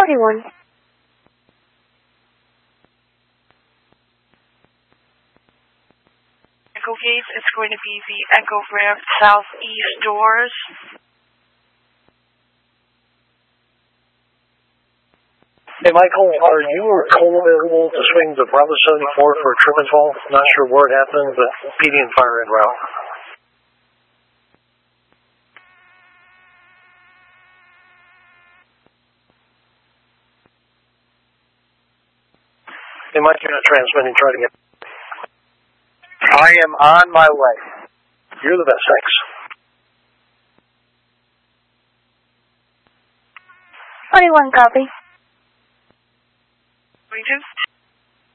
41. Echo gate, it's going to be the Echo ramp southeast doors. Hey, Michael, are you or Cole available to swing to Bravo 74 for a trim and fall? Not sure where it happened, but PD and fire en route. Hey, Mike, you're not transmitting. Try to get... I am on my way. You're the best. Thanks. 41, copy. 22.